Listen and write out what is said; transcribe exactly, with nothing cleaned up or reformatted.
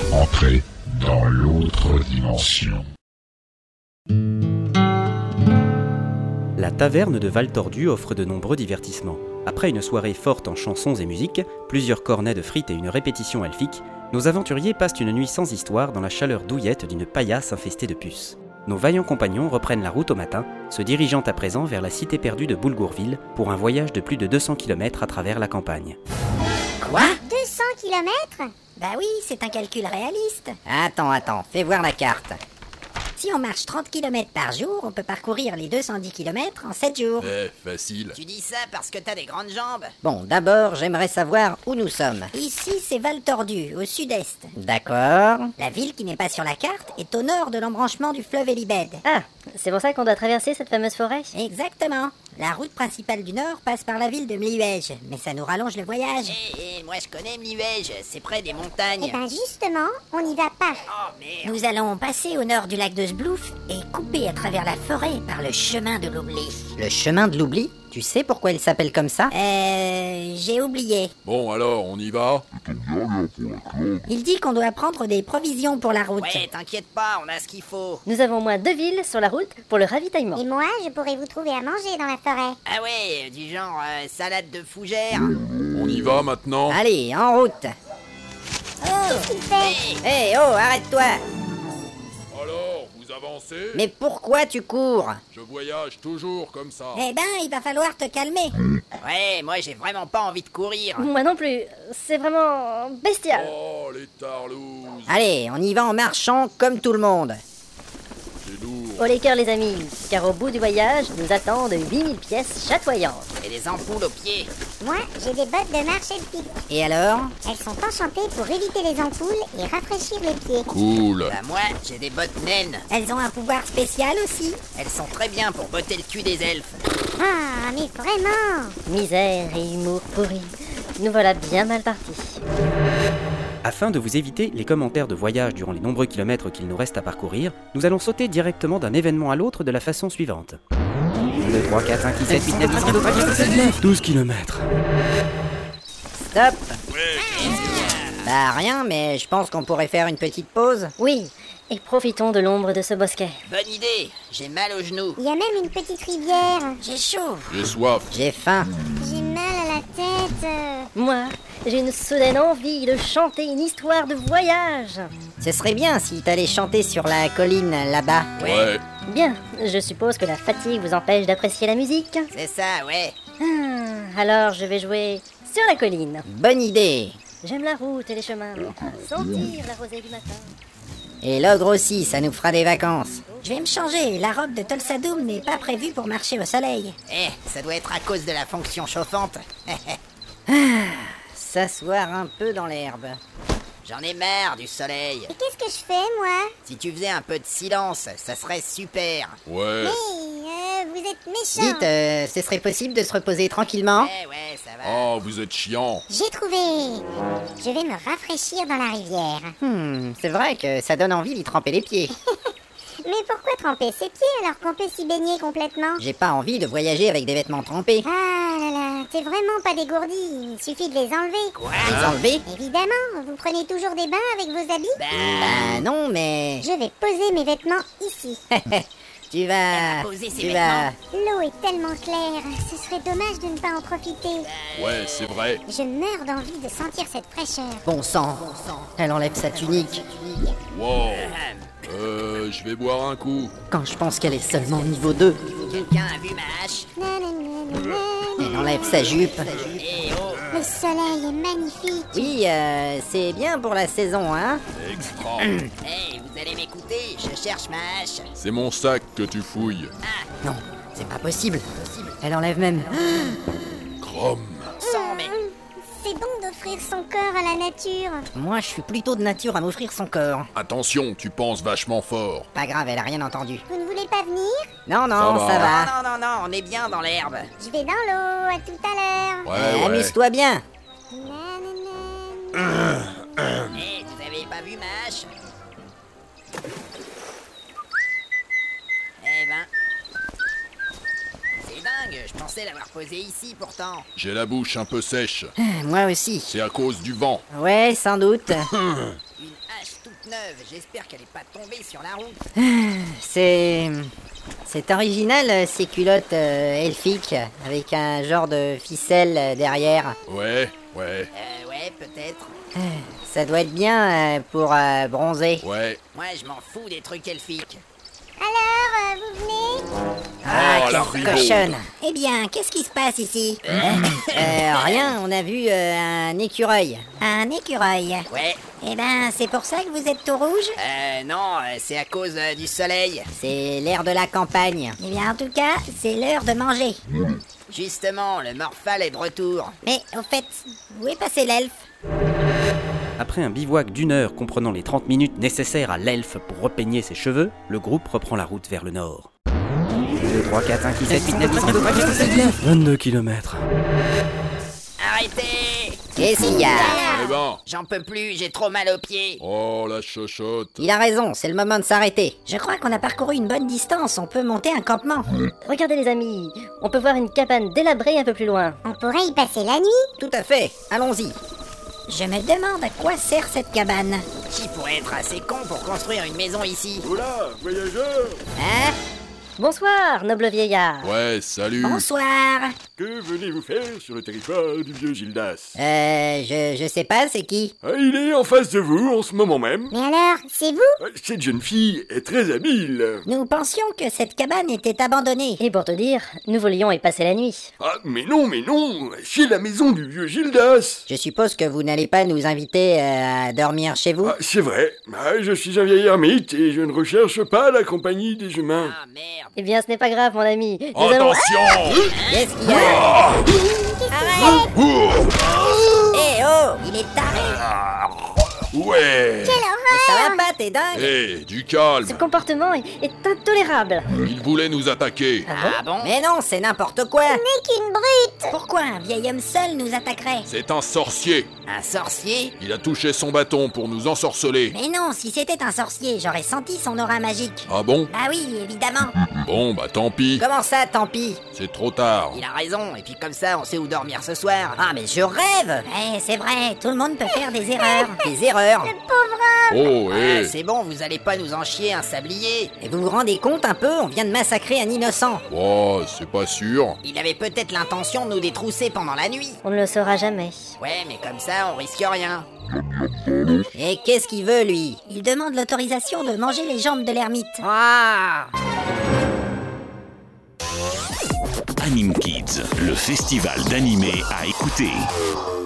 Entrez dans l'autre dimension. La taverne de Val Tordu offre de nombreux divertissements. Après une soirée forte en chansons et musique, plusieurs cornets de frites et une répétition elfique, nos aventuriers passent une nuit sans histoire dans la chaleur douillette d'une paillasse infestée de puces. Nos vaillants compagnons reprennent la route au matin, se dirigeant à présent vers la cité perdue de Boulgourville pour un voyage de plus de deux cents kilomètres à travers la campagne. Quoi ? deux cents kilomètres ? Bah oui, c'est un calcul réaliste. Attends, attends, fais voir la carte. Si on marche trente kilomètres par jour, on peut parcourir les deux cent dix kilomètres en sept jours. Eh, facile. Tu dis ça parce que t'as des grandes jambes. Bon, d'abord, j'aimerais savoir où nous sommes. Ici, c'est Val Tordu, au sud-est. D'accord. La ville qui n'est pas sur la carte est au nord de l'embranchement du fleuve Elibed. Ah, c'est pour ça qu'on doit traverser cette fameuse forêt ? Exactement. La route principale du nord passe par la ville de Mliuège, mais ça nous rallonge le voyage. Eh, eh, moi je connais Mliuège, c'est près des montagnes. Eh ben justement, on n'y va pas. Oh merde. Nous allons passer au nord du lac de Sblouf et couper à travers la forêt par le chemin de l'oubli. Le chemin de l'oubli ? Tu sais pourquoi il s'appelle comme ça ? Euh... J'ai oublié. Bon alors, on y va ? Il dit qu'on doit prendre des provisions pour la route. Ouais, t'inquiète pas, on a ce qu'il faut. Nous avons au moins deux villes sur la route pour le ravitaillement. Et moi, je pourrais vous trouver à manger dans la forêt. Ah ouais, du genre euh, salade de fougères. On y va maintenant ? Allez, en route. Qu'est-ce qu'il fait ? Hé, hey, oh, arrête-toi. Alors, vous avancez ? Mais pourquoi tu cours ? Je voyage toujours comme ça. Eh ben, il va falloir te calmer. Ouais, moi j'ai vraiment pas envie de courir. Moi non plus, c'est vraiment bestial. Oh, les tarlouses. Allez, on y va en marchant comme tout le monde. C'est lourd. Au les cœurs les amis, car au bout du voyage, nous attendent huit mille pièces chatoyantes. Et des ampoules aux pieds. Moi, j'ai des bottes de marche elfique. Et alors ? Elles sont enchantées pour éviter les ampoules et rafraîchir les pieds. Cool. Bah moi, j'ai des bottes naines. Elles ont un pouvoir spécial aussi. Elles sont très bien pour botter le cul des elfes. Ah, mais vraiment ? Misère et humour pourri, nous voilà bien mal partis. Afin de vous éviter les commentaires de voyage durant les nombreux kilomètres qu'il nous reste à parcourir, nous allons sauter directement d'un événement à l'autre de la façon suivante. un, deux, trois, quatre, cinq, six, sept, huit, neuf, dix, onze, treize, dix-sept, dix-neuf, douze kilomètres. Stop. Bah rien, mais je pense qu'on pourrait faire une petite pause. Oui, et profitons de l'ombre de ce bosquet. Bonne idée, j'ai mal aux genoux. Il y a même une petite rivière. J'ai chaud. J'ai soif. J'ai faim. J'ai mal à la tête. Moi, j'ai une soudaine envie de chanter une histoire de voyage. Ce serait bien si t'allais chanter sur la colline là-bas. Ouais. Bien, je suppose que la fatigue vous empêche d'apprécier la musique. C'est ça, ouais. Ah, alors je vais jouer sur la colline. Bonne idée. J'aime la route et les chemins, sentir la rosée du matin. Et l'ogre aussi, ça nous fera des vacances. Je vais me changer. La robe de Tolsadoum n'est pas prévue pour marcher au soleil. Eh, ça doit être à cause de la fonction chauffante. S'asseoir un peu dans l'herbe. J'en ai marre du soleil. Et qu'est-ce que je fais, moi ? Si tu faisais un peu de silence, ça serait super. Ouais. Hé, euh, vous êtes méchants. Dites, euh, ce serait possible de se reposer tranquillement ? Eh ouais, ça va. Oh, vous êtes chiant. J'ai trouvé. Je vais me rafraîchir dans la rivière. Hmm, c'est vrai que ça donne envie d'y tremper les pieds. Mais pourquoi tremper ses pieds alors qu'on peut s'y baigner complètement ? J'ai pas envie de voyager avec des vêtements trempés. Ah là là, t'es vraiment pas dégourdi. Il suffit de les enlever. Quoi ? Les enlever ? Évidemment, vous prenez toujours des bains avec vos habits ? Bah, Bah non, mais... Je vais poser mes vêtements ici. tu vas... poser ses tu vas... L'eau est tellement claire, ce serait dommage de ne pas en profiter. Ouais, c'est vrai. Je meurs d'envie de sentir cette fraîcheur. Bon sang. Elle enlève sa tunique. Wow. Euh, je vais boire un coup. Quand je pense qu'elle est seulement niveau deux. quelqu'un a vu ma hache ? Nananana. Elle enlève sa jupe. Eh oh, Le soleil est magnifique. Oui, euh, c'est bien pour la saison, hein ? Extra. hey, vous allez m'écouter, je cherche ma hache. C'est mon sac que tu fouilles. Non, c'est pas possible. Elle enlève même... Chrome. Sang, mais... C'est bon d'offrir son corps à la nature. Moi, je suis plutôt de nature à m'offrir son corps. Attention, tu penses vachement fort. Pas grave, elle a rien entendu. Vous ne voulez pas venir ? Non, non, Ça ça va. va. Non, non, non, on est bien dans l'herbe. Je vais dans l'eau, à tout à l'heure. Ouais, Euh, ouais. Amuse-toi bien. Nanana. Eh, vous avez pas vu ma hache ? Eh ben... C'est dingue, je pensais l'avoir posée ici pourtant. J'ai la bouche un peu sèche. Moi aussi. C'est à cause du vent. Ouais, sans doute. Une hache j'espère qu'elle est pas tombée sur la route. C'est... C'est original, ces culottes euh, elfiques, avec un genre de ficelle euh, derrière. Ouais, ouais, Euh, ouais, peut-être. Ça doit être bien euh, pour euh, bronzer. ouais. Moi, je m'en fous des trucs elfiques. Alors, euh, vous venez? Ah, Oh, la quelle rigole. cochonne. Eh bien, qu'est-ce qui se passe ici? Euh, rien, on a vu euh, un écureuil. Un écureuil. Ouais. Eh ben, c'est pour ça que vous êtes tout rouge? Euh, non, euh, c'est à cause euh, du soleil. C'est l'air de la campagne. Eh bien, en tout cas, c'est l'heure de manger. Justement, le Morphal est de retour. Mais, au fait, où est passé l'elfe? Après un bivouac d'une heure comprenant les trente minutes nécessaires à l'elfe pour repeigner ses cheveux, le groupe reprend la route vers le nord. deux, trois, quatre, cinq, six, sept, huit, neuf, dix, onze, douze, treize, quatorze, quinze, vingt-deux kilomètres. Arrêtez! Qu'est-ce qu'il y a? Eh ben, J'en peux plus, j'ai trop mal aux pieds. oh la chochotte. Il a raison, c'est le moment de s'arrêter. Je crois qu'on a parcouru une bonne distance, on peut monter un campement. Regardez les amis, on peut voir une cabane délabrée un peu plus loin. On pourrait y passer la nuit. Tout à fait, allons-y. Je me demande à quoi sert cette cabane. Qui pourrait être assez con pour construire une maison ici? Oula, voyageur. Hein? Bonsoir, noble vieillard. Ouais, salut. Bonsoir. Que venez-vous faire sur le territoire du vieux Gildas? Euh, je, je sais pas, c'est qui? Ah, il est en face de vous en ce moment même. Mais alors, c'est vous? Ah, Cette jeune fille est très habile. Nous pensions que cette cabane était abandonnée. Et pour te dire, nous voulions y passer la nuit. Ah, mais non, mais non, c'est la maison du vieux Gildas. Je suppose que vous n'allez pas nous inviter euh, à dormir chez vous? Ah, c'est vrai, ah, je suis un vieil ermite et je ne recherche pas la compagnie des humains. Ah merde. Eh bien, ce n'est pas grave, mon ami. Nous allons... Attention. Qu'est-ce qu'il y a? Eh oh! Il est taré. Ouais. Ça va pas, t'es dingue? Eh, du calme. Ce comportement est, est intolérable. Il voulait nous attaquer. Ah bon? Mais non, c'est n'importe quoi! Qu'une brute. Pourquoi un vieil homme seul nous attaquerait? C'est un sorcier. Un sorcier? Il a touché son bâton pour nous ensorceler. Mais non, si c'était un sorcier, j'aurais senti son aura magique. Ah bon? Ah oui, évidemment. Bon, bah tant pis. Comment ça, tant pis? C'est trop tard. Il a raison, et puis comme ça, on sait où dormir ce soir. Ah, mais je rêve! Eh, c'est vrai, tout le monde peut faire des erreurs. Des erreurs! Oh, Ah, eh. c'est bon, vous allez pas nous en chier un sablier. Et vous vous rendez compte un peu? On vient de massacrer un innocent. Oh, c'est pas sûr. Il avait peut-être l'intention de nous détrousser pendant la nuit. On ne le saura jamais. Ouais, mais comme ça, on risque rien. Et qu'est-ce qu'il veut, lui? Il demande l'autorisation de manger les jambes de l'ermite. Ah! Anime Kids, le festival d'animé à écouter.